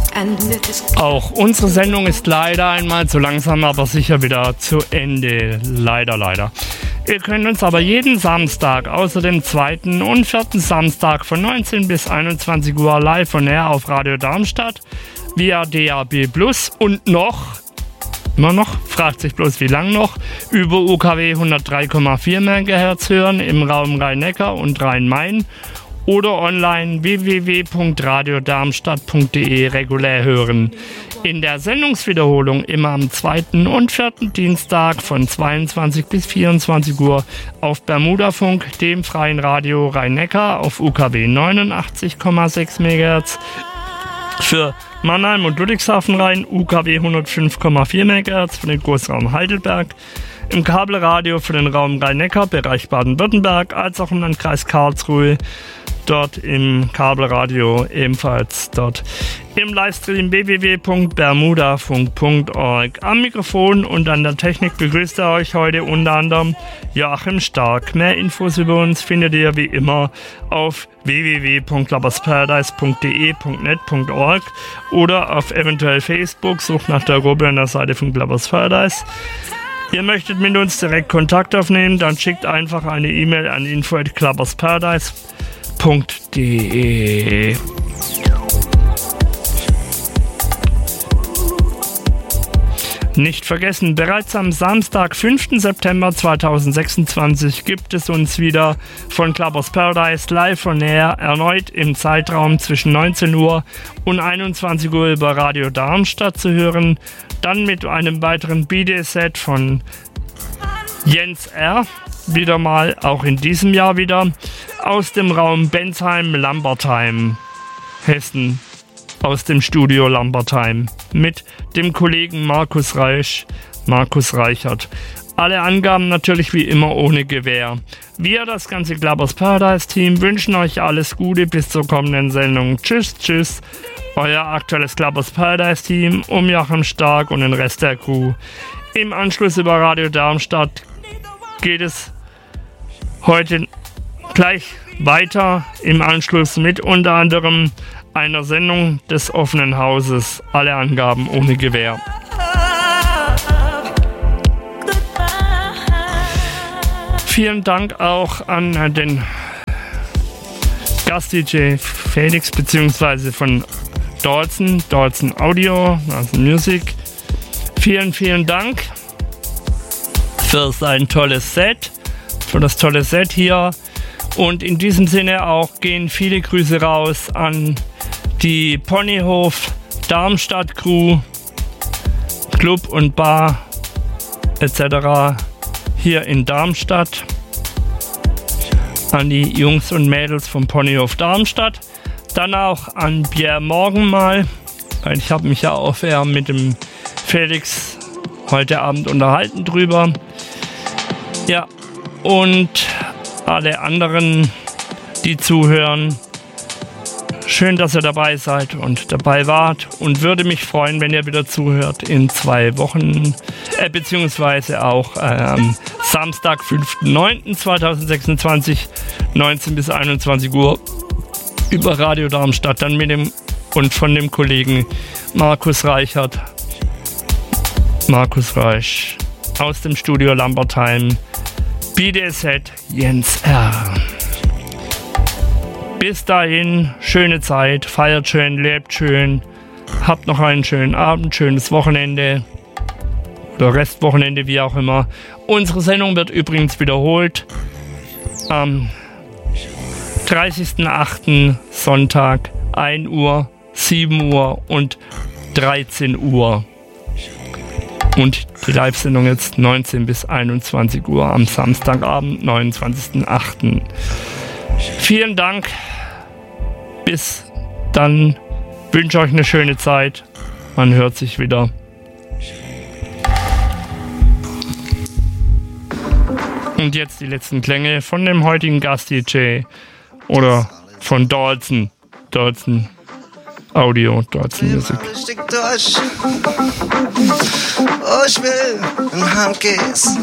Auch unsere Sendung ist leider einmal so langsam, aber sicher wieder zu Ende. Leider. Ihr könnt uns aber jeden Samstag, außer dem 2. und 4. Samstag von 19 bis 21 Uhr live on air auf Radio Darmstadt via DAB+ und immer noch, fragt sich bloß wie lang noch, über UKW 103,4 MHz hören im Raum Rhein-Neckar und Rhein-Main oder online www.radiodarmstadt.de regulär hören. In der Sendungswiederholung immer am 2. und 4. Dienstag von 22 bis 24 Uhr auf Bermudafunk, dem freien Radio Rhein-Neckar auf UKW 89,6 MHz. Für Mannheim und Ludwigshafen Rhein UKW 105,4 MHz für den Großraum Heidelberg. Im Kabelradio für den Raum Rhein-Neckar, Bereich Baden-Württemberg, als auch im Landkreis Karlsruhe. Dort im Kabelradio ebenfalls dort. Im Livestream www.bermudafunk.org. Am Mikrofon und an der Technik begrüßt er euch heute unter anderem Joachim Stark. Mehr Infos über uns findet ihr wie immer auf www.clubbersparadise.de.net.org oder auf eventuell Facebook. Sucht nach der Gruppe an der Seite von Clubbers Paradise. Ihr möchtet mit uns direkt Kontakt aufnehmen, dann schickt einfach eine E-Mail an info@clubbersparadise.de. Nicht vergessen, bereits am Samstag, 5. September 2026 gibt es uns wieder von Clubbers Paradise live on air erneut im Zeitraum zwischen 19 Uhr und 21 Uhr über Radio Darmstadt zu hören. Dann mit einem weiteren BD-Set von Jens R. Wieder mal, auch in diesem Jahr wieder, aus dem Raum Bensheim-Lambertheim, Hessen. Aus dem Studio Lambertheim mit dem Kollegen Markus Reichert. Alle Angaben natürlich wie immer ohne Gewähr. Wir, das ganze Clubbers Paradise Team, wünschen euch alles Gute bis zur kommenden Sendung. Tschüss, euer aktuelles Clubbers Paradise Team um Joachim Stark und den Rest der Crew. Im Anschluss über Radio Darmstadt geht es heute gleich weiter, im Anschluss mit unter anderem einer Sendung des offenen Hauses. Alle Angaben ohne Gewähr. Vielen Dank auch an den Gast-DJ Felix bzw. von Dalton Audio, also Music. Vielen Dank für sein tolles Set, für das tolle Set hier. Und in diesem Sinne auch gehen viele Grüße raus an die Ponyhof Darmstadt Crew, Club und Bar etc. hier in Darmstadt, an die Jungs und Mädels vom Ponyhof Darmstadt, dann auch an Pierre Morgan mal, weil ich habe mich ja auf Air mit dem Felix heute Abend unterhalten drüber. Ja, und alle anderen, die zuhören, schön, dass ihr dabei seid und dabei wart und würde mich freuen, wenn ihr wieder zuhört in 2 Wochen, beziehungsweise auch am Samstag, 5.9.2026, 19 bis 21 Uhr über Radio Darmstadt, dann mit dem und von dem Kollegen Markus Reich aus dem Studio Lambertheim, BDZ Jens R. Bis dahin, schöne Zeit, feiert schön, lebt schön, habt noch einen schönen Abend, schönes Wochenende oder Restwochenende, wie auch immer. Unsere Sendung wird übrigens wiederholt am 30.08. Sonntag 1 Uhr, 7 Uhr und 13 Uhr. Und die Live-Sendung jetzt 19 bis 21 Uhr am Samstagabend, 29.08. Vielen Dank. Bis dann. Wünsche euch eine schöne Zeit. Man hört sich wieder. Und jetzt die letzten Klänge von dem heutigen Gast-DJ oder von Dalton Audio, Dalton Music. Oh, ich will ein Handkiss.